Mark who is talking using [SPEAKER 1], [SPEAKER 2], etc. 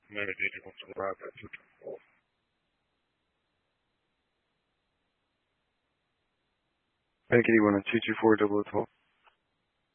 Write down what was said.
[SPEAKER 1] Maybe he wants to wrap it.
[SPEAKER 2] Peggy 1 224 double 12.